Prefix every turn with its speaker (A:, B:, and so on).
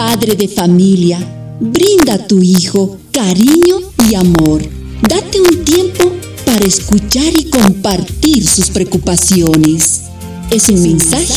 A: Padre de familia, brinda a tu hijo cariño y amor. Date un tiempo para escuchar y compartir sus preocupaciones. Es un mensaje